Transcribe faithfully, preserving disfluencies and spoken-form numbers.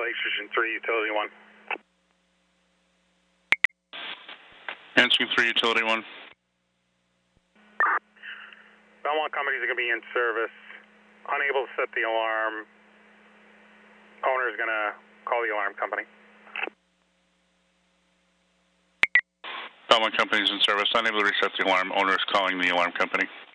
Lake Station three, Utility one. Answering three, Utility one. Belmont companies are going to be in service. Unable to set the alarm. Owner is going to call the alarm company. Belmont companies in service. Unable to reset the alarm. Owner is calling the alarm company.